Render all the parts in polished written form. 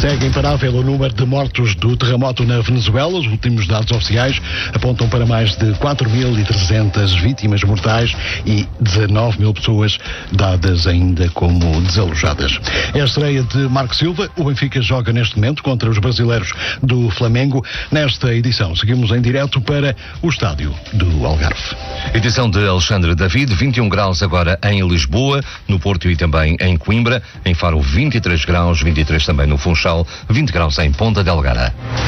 Segue imparável o número de mortos do terremoto na Venezuela. Os últimos dados oficiais apontam para mais de 4.300 vítimas mortais e 19.000 pessoas dadas ainda como desalojadas. É a estreia de Marco Silva. O Benfica joga neste momento contra os brasileiros do Flamengo. Nesta edição seguimos em direto para o estádio do Algarve. Edição de Alexandre David, 21 graus agora em Lisboa, no Porto e também em Coimbra. Em Faro 23 graus, 23 também no Funchal, 20 graus em Ponta Delgada.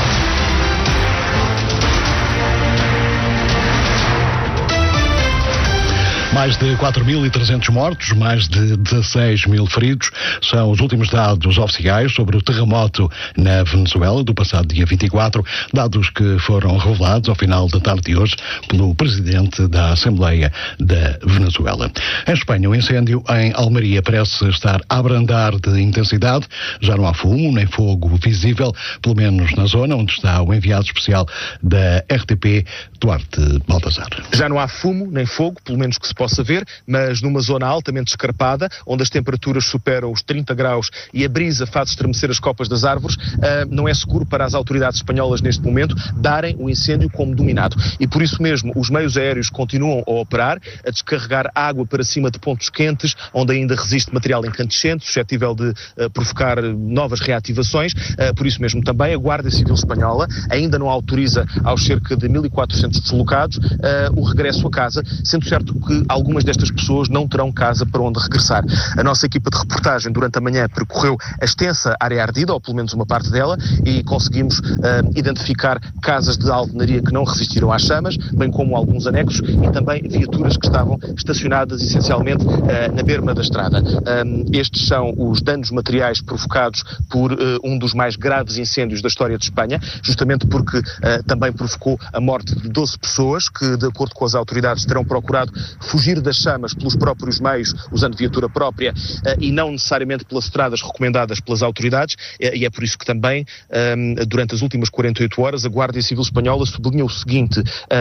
Mais de 4.300 mortos, mais de 16.000 feridos. São os últimos dados oficiais sobre o terremoto na Venezuela do passado dia 24, dados que foram revelados ao final da tarde de hoje pelo presidente da Assembleia da Venezuela. Em Espanha, o incêndio em Almeria parece estar a abrandar de intensidade. Já não há fumo nem fogo visível, pelo menos na zona onde está o enviado especial da RTP, Duarte Baltazar. Já não há fumo nem fogo, pelo menos que se possa ver, mas numa zona altamente escarpada, onde as temperaturas superam os 30 graus e a brisa faz estremecer as copas das árvores, não é seguro para as autoridades espanholas neste momento darem o incêndio como dominado. E por isso mesmo os meios aéreos continuam a operar, a descarregar água para cima de pontos quentes, onde ainda resiste material incandescente, suscetível de provocar novas reativações. Por isso mesmo também a Guarda Civil Espanhola ainda não autoriza aos cerca de 1.400 deslocados o regresso a casa, sendo certo que algumas destas pessoas não terão casa para onde regressar. A nossa equipa de reportagem durante a manhã percorreu a extensa área ardida, ou pelo menos uma parte dela, e conseguimos identificar casas de alvenaria que não resistiram às chamas, bem como alguns anexos e também viaturas que estavam estacionadas essencialmente na berma da estrada. Estes são os danos materiais provocados por um dos mais graves incêndios da história de Espanha, justamente porque também provocou a morte de 12 pessoas que, de acordo com as autoridades, terão procurado fugir das chamas pelos próprios meios, usando viatura própria e não necessariamente pelas estradas recomendadas pelas autoridades, e é por isso que também, durante as últimas 48 horas, a Guarda Civil Espanhola sublinhou o seguinte: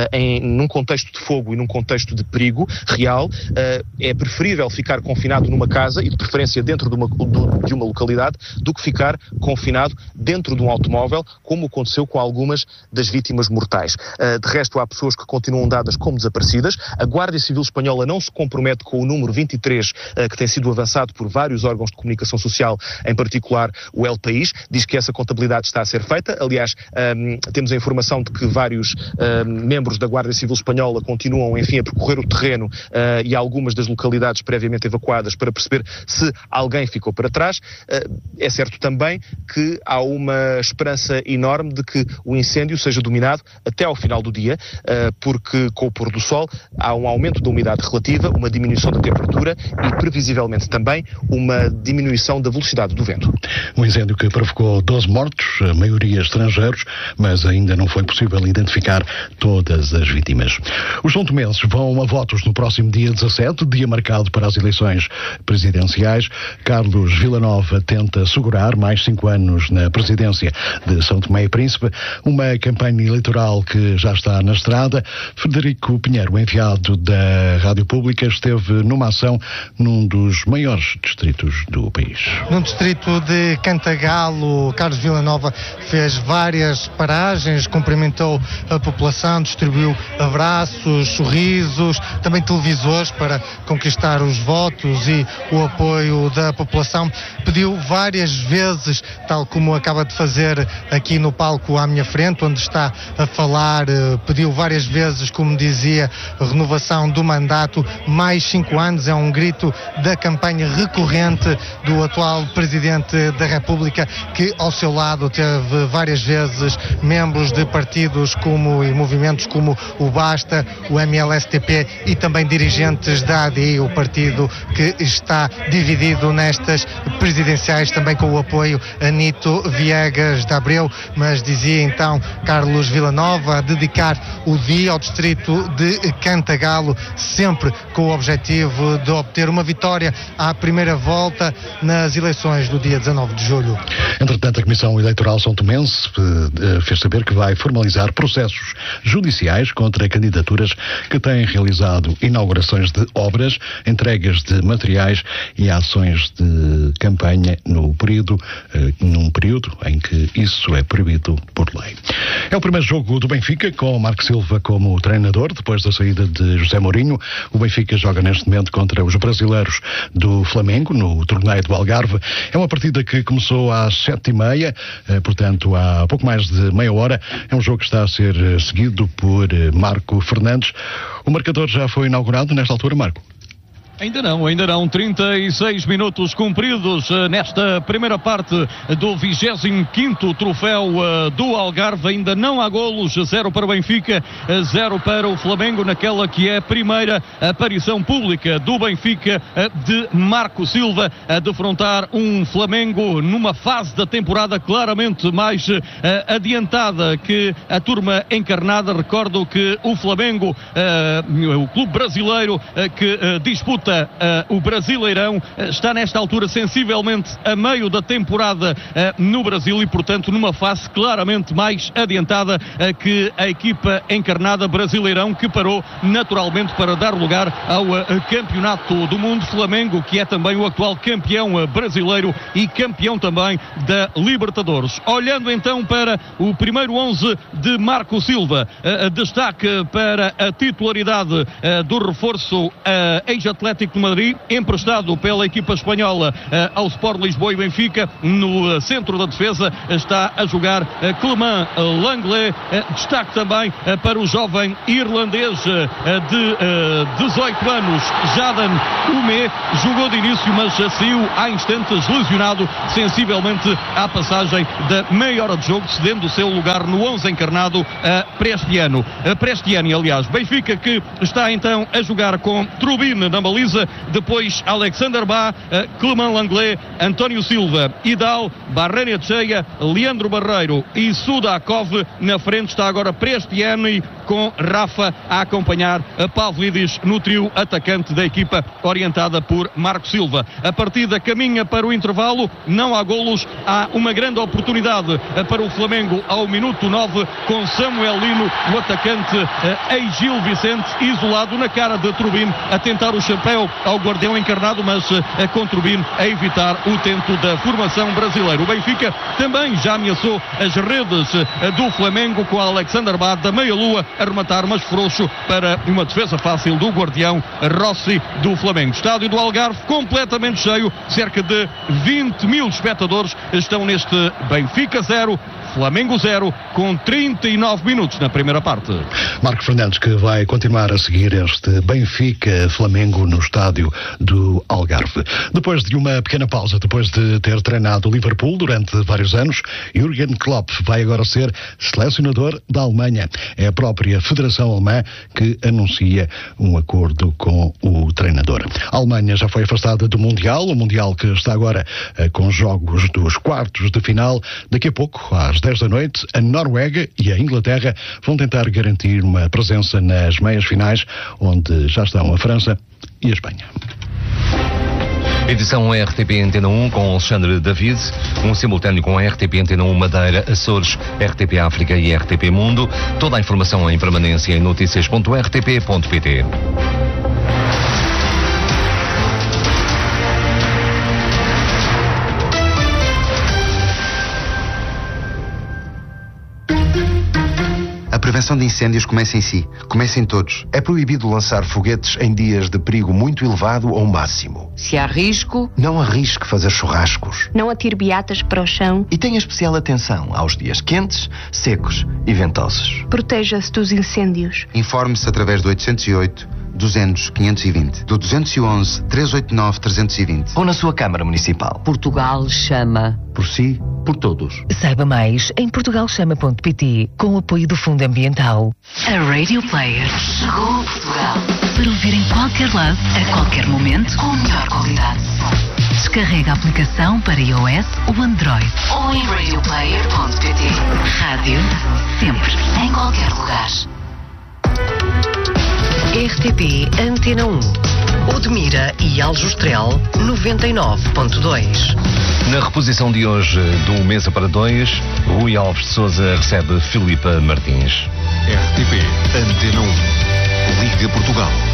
num contexto de fogo e num contexto de perigo real, é preferível ficar confinado numa casa, e de preferência dentro de uma localidade, do que ficar confinado dentro de um automóvel, como aconteceu com algumas das vítimas mortais. De resto, há pessoas que continuam dadas como desaparecidas. A Guarda Civil Espanhola não se compromete com o número 23 que tem sido avançado por vários órgãos de comunicação social, em particular o El País. Diz que essa contabilidade está a ser feita. Aliás, temos a informação de que vários membros da Guarda Civil Espanhola continuam, enfim, a percorrer o terreno e algumas das localidades previamente evacuadas para perceber se alguém ficou para trás. É certo também que há uma esperança enorme de que o incêndio seja dominado até ao final do dia, porque com o pôr do sol há um aumento da umidade relativa, uma diminuição da temperatura e, previsivelmente também, uma diminuição da velocidade do vento. Um incêndio que provocou 12 mortos, a maioria estrangeiros, mas ainda não foi possível identificar todas as vítimas. Os são-tomenses vão a votos no próximo dia 17, dia marcado para as eleições presidenciais. Carlos Villanova tenta segurar mais 5 anos na presidência de São Tomé e Príncipe, uma campanha eleitoral que já está na estrada. Frederico Pinheiro, enviado da Rádio Pública, esteve numa ação num dos maiores distritos do país. No distrito de Cantagalo, Carlos Villanova fez várias paragens, cumprimentou a população, distribuiu abraços, sorrisos, também televisores para conquistar os votos e o apoio da população. Pediu várias vezes, tal como acaba de fazer aqui no palco à minha frente, onde está a falar, pediu várias vezes, como dizia, a renovação do mandato, mais 5 anos, é um grito da campanha recorrente do atual Presidente da República, que ao seu lado teve várias vezes membros de partidos e movimentos como o Basta, o MLSTP e também dirigentes da ADI, o partido que está dividido nestas presidenciais, também com o apoio a Nito Viegas de Abreu, mas dizia então Carlos Villanova a dedicar o dia ao distrito de Cantagalo, sempre com o objetivo de obter uma vitória à primeira volta nas eleições do dia 19 de julho. Entretanto, a Comissão Eleitoral São Tomense fez saber que vai formalizar processos judiciais contra candidaturas que têm realizado inaugurações de obras, entregas de materiais e ações de campanha num período em que isso é proibido por lei. É o primeiro jogo do Benfica com Marco Silva como treinador, depois da saída de José Mourinho. O Benfica joga neste momento contra os brasileiros do Flamengo, no torneio do Algarve. É uma partida que começou às 7h30, portanto há pouco mais de meia hora. É um jogo que está a ser seguido por Marco Fernandes. O marcador já foi inaugurado nesta altura, Marco? Ainda não. 36 minutos cumpridos nesta primeira parte do 25º troféu do Algarve. Ainda não há golos, 0 para o Benfica, 0 para o Flamengo, naquela que é a primeira aparição pública do Benfica de Marco Silva a defrontar um Flamengo numa fase da temporada claramente mais adiantada que a turma encarnada. Recordo que o Flamengo, o clube brasileiro que disputa o Brasileirão, está nesta altura sensivelmente a meio da temporada no Brasil e, portanto, numa fase claramente mais adiantada que a equipa encarnada Brasileirão, que parou naturalmente para dar lugar ao Campeonato do Mundo. Flamengo, que é também o atual campeão brasileiro e campeão também da Libertadores. Olhando então para o primeiro 11 de Marco Silva, destaque para a titularidade do reforço ex-Atlético de Madrid, emprestado pela equipa espanhola ao Sport Lisboa e Benfica. No centro da defesa está a jogar Clément Lenglet. Destaque também para o jovem irlandês de 18 anos, Jaden Hume. Jogou de início, mas saiu há instantes lesionado, sensivelmente à passagem da meia hora de jogo, cedendo o seu lugar no 11 encarnado a Prestiani, aliás. Benfica que está então a jogar com Trubin na baliza, depois Alexander Bá, Clément Lenglet, António Silva, Idal, Barrenetxeia, Leandro Barreiro e Sudakov. Na frente está agora Prestiani, com Rafa a acompanhar a Pavlidis no trio atacante da equipa orientada por Marco Silva. A partida caminha para o intervalo, não há golos, há uma grande oportunidade para o Flamengo ao minuto 9, com Samuel Lino, o atacante Gil Vicente, isolado na cara de Trubin, a tentar o chapéu ao guardião encarnado, mas com Trubin a evitar o tento da formação brasileira. O Benfica também já ameaçou as redes do Flamengo, com a Alexander Bá da meia-lua a rematar, mas frouxo, para uma defesa fácil do guardião Rossi do Flamengo. Estádio do Algarve completamente cheio, cerca de 20 mil espectadores estão neste Benfica 0, Flamengo 0, com 39 minutos na primeira parte. Marco Fernandes, que vai continuar a seguir este Benfica-Flamengo no estádio do Algarve. Depois de uma pequena pausa, depois de ter treinado o Liverpool durante vários anos, Jürgen Klopp vai agora ser selecionador da Alemanha. É a própria Federação Alemã que anuncia um acordo com o treinador. A Alemanha já foi afastada do Mundial, o Mundial que está agora com jogos dos quartos de final. Daqui a pouco, às 10 da noite, a Noruega e a Inglaterra vão tentar garantir uma presença nas meias finais, onde já estão a França e a Espanha. Edição RTP Antena 1 com Alexandre David, um simultâneo com a RTP Antena 1 Madeira, Açores, RTP África e RTP Mundo. Toda a informação em permanência em noticias.rtp.pt. A prevenção de incêndios começa em si. Começa em todos. É proibido lançar foguetes em dias de perigo muito elevado ou máximo. Se há risco, não arrisque fazer churrascos. Não atire beatas para o chão. E tenha especial atenção aos dias quentes, secos e ventosos. Proteja-se dos incêndios. Informe-se através do 808 200 520, do 211 389 320 ou na sua Câmara Municipal. Portugal chama. Por si, por todos. Saiba mais em portugalchama.pt, com o apoio do Fundo Ambiental. A Radio Player chegou a Portugal para ouvir em qualquer lado, a qualquer momento, com a melhor qualidade. Descarrega a aplicação para iOS ou Android ou em radioplayer.pt. Rádio, sempre, em qualquer lugar. RTP Antena 1. Odmira e Aljustrel 99.2. Na reposição de hoje do Mesa para Dois, Rui Alves de Sousa recebe Filipa Martins. RTP Antena 1. Liga Portugal.